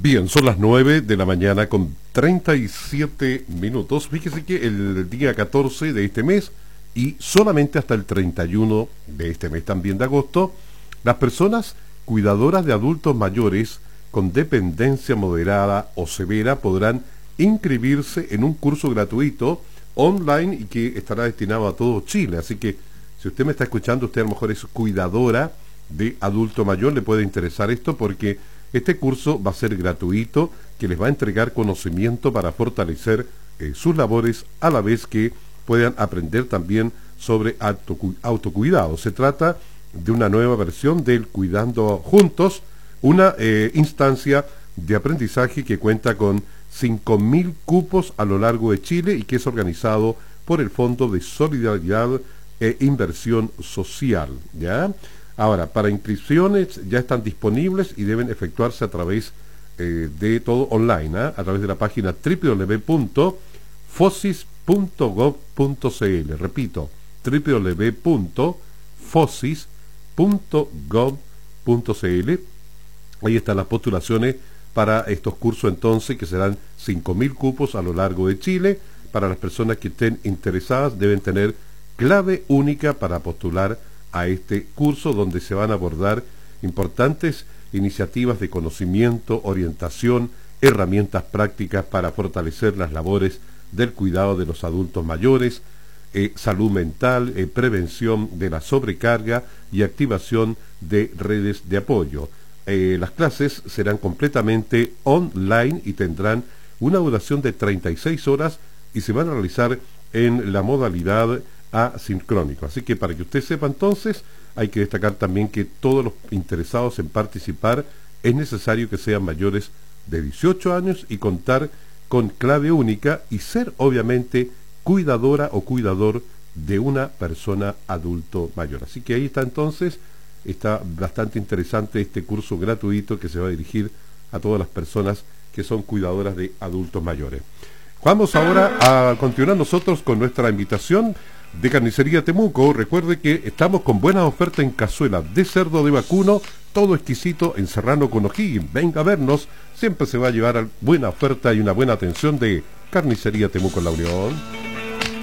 Bien, son las 9 de la mañana con 37 minutos. Fíjese que el día 14 de este mes y solamente hasta el 31 de este mes también de agosto, las personas cuidadoras de adultos mayores con dependencia moderada o severa podrán inscribirse en un curso gratuito online y que estará destinado a todo Chile. Así que si usted me está escuchando, usted a lo mejor es cuidadora de adulto mayor, le puede interesar esto porque este curso va a ser gratuito, que les va a entregar conocimiento para fortalecer sus labores, a la vez que puedan aprender también sobre autocuidado. Se trata de una nueva versión del Cuidando Juntos, una instancia de aprendizaje que cuenta con 5.000 cupos a lo largo de Chile y que es organizado por el Fondo de Solidaridad e Inversión Social, ¿ya? Ahora, para inscripciones ya están disponibles y deben efectuarse a través de todo online, a través de la página www.fosis.gov.cl. Repito, www.fosis.gov.cl. Ahí están las postulaciones para estos cursos entonces, que serán 5.000 cupos a lo largo de Chile. Para las personas que estén interesadas deben tener clave única para postular a este curso, donde se van a abordar importantes iniciativas de conocimiento, orientación, herramientas prácticas para fortalecer las labores del cuidado de los adultos mayores, salud mental, prevención de la sobrecarga y activación de redes de apoyo. Las clases serán completamente online y tendrán una duración de 36 horas y se van a realizar en la modalidad asincrónico. Así que para que usted sepa entonces, hay que destacar también que todos los interesados en participar es necesario que sean mayores de 18 años y contar con clave única y ser obviamente cuidadora o cuidador de una persona adulto mayor. Así que ahí está entonces, está bastante interesante este curso gratuito que se va a dirigir a todas las personas que son cuidadoras de adultos mayores. Vamos ahora a continuar nosotros con nuestra invitación de Carnicería Temuco. Recuerde que estamos con buenas ofertas en cazuela de cerdo de vacuno, todo exquisito en Serrano con O'Higgins. Venga a vernos, siempre se va a llevar a buena oferta y una buena atención de Carnicería Temuco en La Unión.